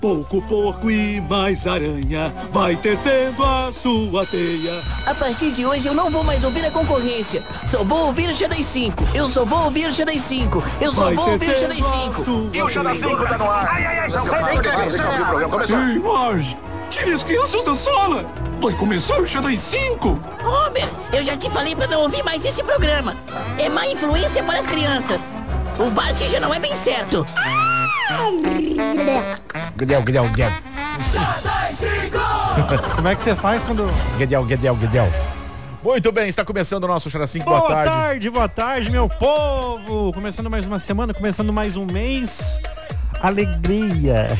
Pouco porco e mais aranha, vai tecendo a sua teia. A partir de hoje eu não vou mais ouvir a concorrência. Só vou ouvir o Xadrez 5. Eu só vou ouvir o Xadrez 5. Eu só vou ouvir o Xadrez 5. E o Xadrez 5 tá no ar. Ai, não vai nem querer. Deixa eu ouvir o programa começar. Ei, Marge, tire as crianças da sala. Vai começar o Xadrez 5. Homer, eu já te falei pra não ouvir mais esse programa. É má influência para as crianças. O Bart já não é bem certo. Guedel. Como é que você faz quando... Guedel. Muito bem, está começando o nosso Xadrez 5. Boa tarde, meu povo. Começando mais uma semana, começando mais um mês. Alegria.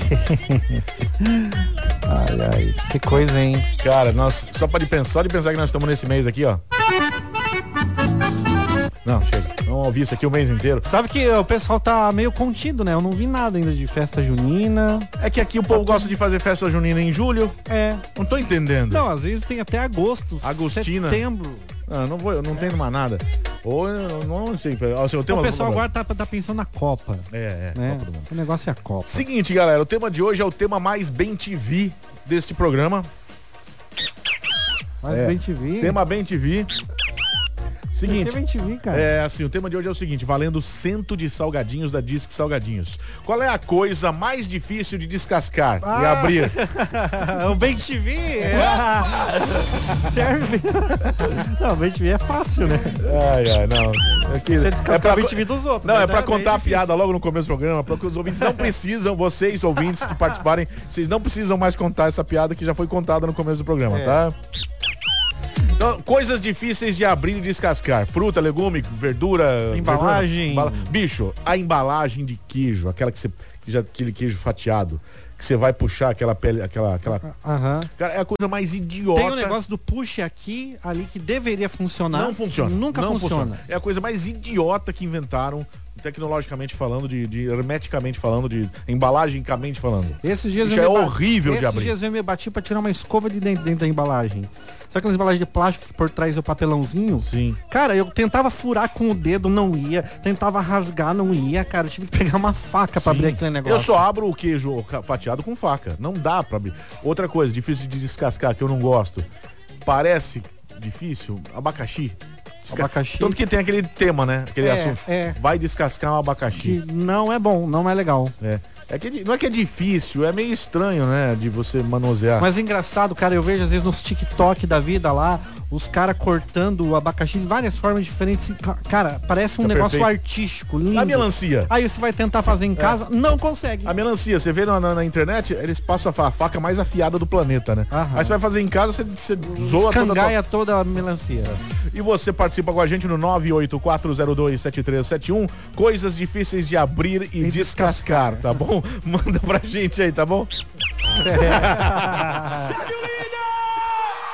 Ai, que coisa, hein? Cara, nós, só de pensar que nós estamos nesse mês aqui, ó. Não, chega. Vamos ouvir isso aqui o mês inteiro. Sabe que o pessoal tá meio contido, né? Eu não vi nada ainda de festa junina. É que aqui o povo gosta de fazer festa junina em julho. É. Não tô entendendo. Não, às vezes tem até agosto, Agostina. setembro. Ah, eu não entendo mais nada. Ou eu não sei. O pessoal agora tá pensando na Copa. É, né? Copa do Mundo. O negócio é a Copa. Seguinte, galera, o tema de hoje é o tema mais bem TV deste programa. Bem TV? Tema bem TV. Seguinte, bem TV, cara. o tema de hoje é o seguinte, valendo 100 de salgadinhos da Disque Salgadinhos. Qual é a coisa mais difícil de descascar e abrir? O Bem TV serve. Não, o Bem TV é fácil, né? Não. Você descascar o Bem TV dos outros. Não, né? é pra contar a piada logo no começo do programa, porque os ouvintes não precisam, vocês ouvintes que participarem, vocês não precisam mais contar essa piada que já foi contada no começo do programa, tá? Então, coisas difíceis de abrir e descascar. Fruta, legume, verdura... Embalagem. Bicho, a embalagem de queijo, aquele queijo fatiado, que você vai puxar aquela pele, aquela... Cara, é a coisa mais idiota. Tem um negócio do puxe aqui, ali, que deveria funcionar. Não funciona. Nunca funciona. É a coisa mais idiota que inventaram, tecnologicamente falando, de hermeticamente falando, de embalagicamente falando. Esses dias isso é horrível de abrir. Esses dias eu me bati pra tirar uma escova de dentro da embalagem. Sabe aquelas embalagens de plástico que por trás é o papelãozinho? Sim. Cara, eu tentava furar com o dedo, não ia. Tentava rasgar, não ia. Cara, eu tive que pegar uma faca pra abrir aquele negócio. Eu só abro o queijo fatiado com faca. Não dá pra abrir. Outra coisa, difícil de descascar, que eu não gosto. Parece difícil, abacaxi. Tanto que tem aquele tema, né? Aquele assunto. Vai descascar um abacaxi. Que não é bom, não é legal. Não é que é difícil, é meio estranho, né? De você manusear. Mas é engraçado, cara, eu vejo às vezes nos TikTok da vida lá, os caras cortando o abacaxi de várias formas diferentes. Cara, parece um negócio artístico, lindo. A melancia. Aí você vai tentar fazer em casa, não consegue. A melancia, você vê na internet, eles passam a faca mais afiada do planeta, né? Aí você vai fazer em casa, você zoa toda a melancia. E você participa com a gente no 984027371. Coisas difíceis de abrir e descascar, tá bom? Manda pra gente aí, tá bom?